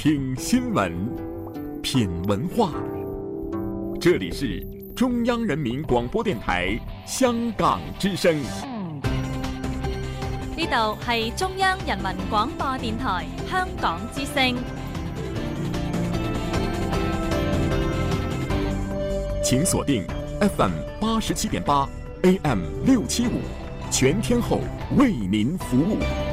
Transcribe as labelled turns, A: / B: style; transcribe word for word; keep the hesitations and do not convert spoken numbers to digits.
A: 听新闻，品文化。这里是中央人民廣播電台香港之聲。
B: 呢度係中央人民廣播電台香港之聲。
A: 請鎖定 F M 八十七點八 A M 六七五，全天候為您服務。